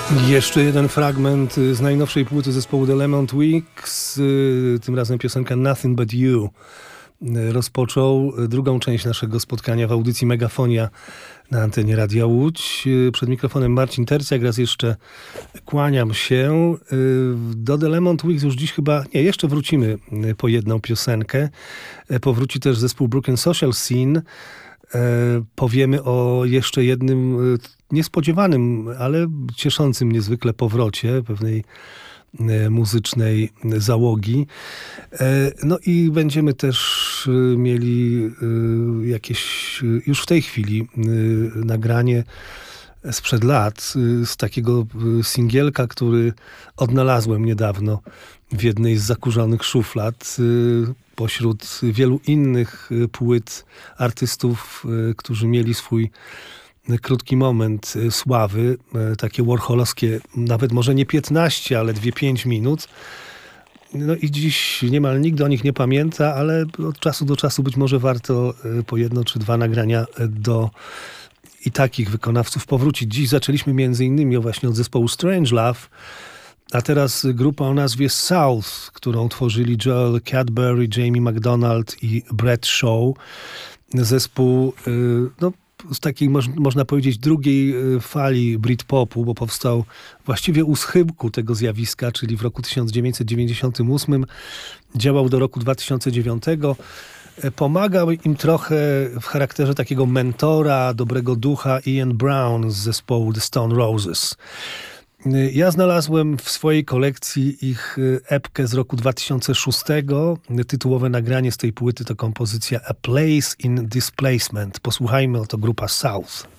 Jeszcze jeden fragment z najnowszej płyty zespołu The Lemon Twigs, tym razem piosenka Nothing But You. Rozpoczął drugą część naszego spotkania w audycji Megafonia na antenie Radia Łódź. Przed mikrofonem Marcin Terciak, raz jeszcze kłaniam się. Do The Lemon Twigs już dziś chyba, jeszcze wrócimy po jedną piosenkę. Powróci też zespół Broken Social Scene. Powiemy o jeszcze jednym niespodziewanym, ale cieszącym niezwykle powrocie pewnej muzycznej załogi. No i będziemy też mieli jakieś już w tej chwili nagranie sprzed lat z takiego singielka, który odnalazłem niedawno w jednej z zakurzonych szuflad pośród wielu innych płyt artystów, którzy mieli swój krótki moment sławy, takie warholowskie, nawet może nie 15, ale 2-5 minut. No i dziś niemal nikt o nich nie pamięta, ale od czasu do czasu być może warto po jedno czy dwa nagrania do i takich wykonawców powrócić. Dziś zaczęliśmy między innymi właśnie od zespołu Strangelove, a teraz grupa o nazwie South, którą tworzyli Joel Cadbury, Jamie McDonald i Brett Shaw. Zespół z takiej, można powiedzieć, drugiej fali Britpopu, bo powstał właściwie u schyłku tego zjawiska, czyli w roku 1998. Działał do roku 2009. Pomagał im trochę w charakterze takiego mentora, dobrego ducha Ian Brown z zespołu The Stone Roses. Ja znalazłem w swojej kolekcji ich epkę z roku 2006. Tytułowe nagranie z tej płyty to kompozycja A Place in Displacement. Posłuchajmy, oto grupa South.